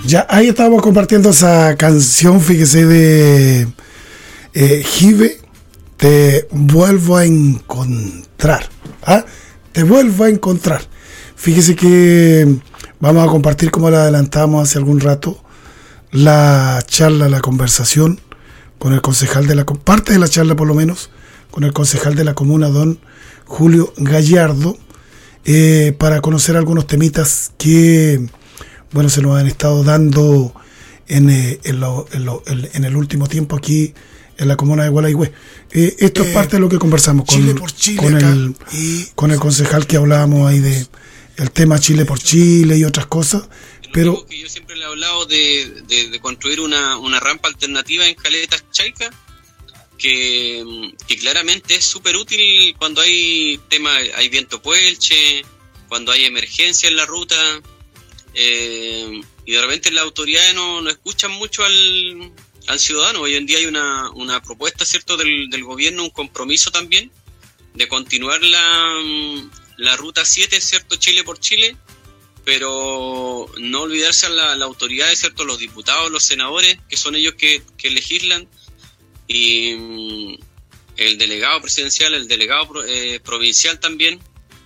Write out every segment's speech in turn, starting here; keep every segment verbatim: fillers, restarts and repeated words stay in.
Ya, ahí estábamos compartiendo esa canción, fíjese, de eh, Jive, Te vuelvo a encontrar. ¿Ah? Te vuelvo a encontrar. Fíjese que vamos a compartir, como le adelantamos hace algún rato, la charla, la conversación con el concejal de la, parte de la charla por lo menos, con el concejal de la comuna, don Julio Gallardo, eh, para conocer algunos temitas que, bueno, se nos han estado dando en, eh, en, lo, en, lo, en, en el último tiempo aquí en la comuna de Gualeguay. Eh, esto eh, es parte de lo que conversamos con, Chile por Chile, con, el, y... con el concejal, que hablábamos ahí de el tema Chile por Chile y otras cosas. Pero que yo siempre le he hablado de, de, de construir una, una rampa alternativa en Caleta Chaica, que, que claramente es súper útil cuando hay tema, hay viento puelche, cuando hay emergencia en la ruta, eh, y de repente las autoridades no, no escuchan mucho al, al ciudadano. Hoy en día hay una, una propuesta, ¿cierto?, del, del gobierno, un compromiso también de continuar la, la ruta siete, ¿cierto?, Chile por Chile, pero no olvidarse a la, la autoridad, ¿cierto?, los diputados, los senadores, que son ellos que, que legislan, y mm, el delegado presidencial, el delegado eh, provincial también,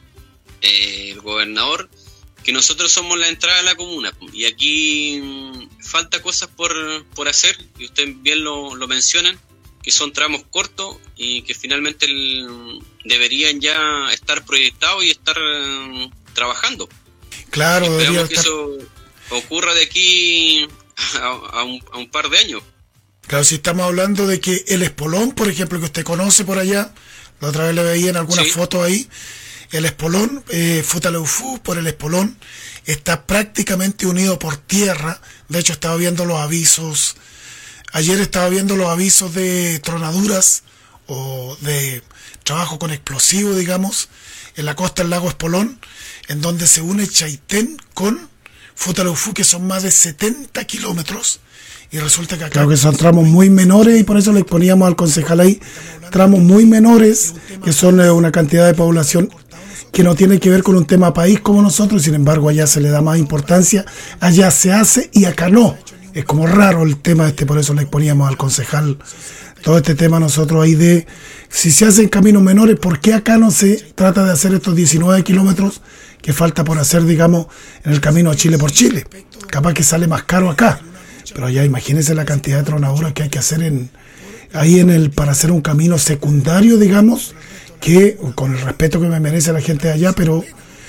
eh, el gobernador, que nosotros somos la entrada a la comuna, y aquí mm, falta cosas por, por hacer, y ustedes bien lo, lo mencionan, que son tramos cortos y que finalmente el, deberían ya estar proyectados y estar eh, trabajando. Claro, esperamos que estar... eso ocurra de aquí a, a, un, a un par de años. Claro, si estamos hablando de que el Espolón, por ejemplo, que usted conoce por allá, la otra vez le veía en algunas sí. fotos ahí, el Espolón, eh, Futaleufú por el Espolón, está prácticamente unido por tierra. De hecho, estaba viendo los avisos, ayer estaba viendo los avisos de tronaduras o de trabajo con explosivos, digamos, en la costa del lago Espolón, en donde se une Chaitén con Futaleufú, que son más de setenta kilómetros, y resulta que acá... Claro que son tramos muy menores, y por eso le poníamos al concejal ahí, tramos muy menores, que son una cantidad de población que no tiene que ver con un tema país como nosotros, sin embargo allá se le da más importancia, allá se hace y acá no. Es como raro el tema este, por eso le poníamos al concejal todo este tema nosotros ahí de, si se hacen caminos menores, ¿por qué acá no se trata de hacer estos diecinueve kilómetros que falta por hacer, digamos, en el camino a Chile por Chile? Capaz que sale más caro acá, pero allá imagínense la cantidad de tronaduras que hay que hacer en ahí en el para hacer un camino secundario, digamos, que con el respeto que me merece la gente de allá, pero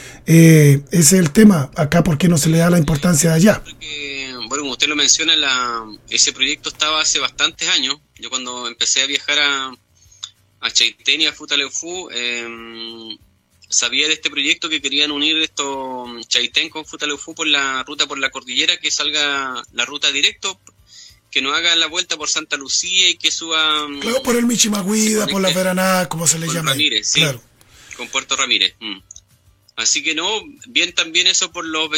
eh, ese es el tema. Acá, ¿por qué no se le da la importancia de allá? Porque, bueno, como usted lo menciona, la, ese proyecto estaba hace bastantes años. Yo cuando empecé a viajar a, a Chaitén y a Futaleufú, eh, sabía de este proyecto que querían unir esto Chaitén con Futaleufú por la ruta por la cordillera, que salga la ruta directo, que no haga la vuelta por Santa Lucía y que suba... Claro, por el Michimagüida, por la Veraná, como se le llama. Ramírez, sí, claro. Con Puerto Ramírez. Mm. Así que no, bien también eso por los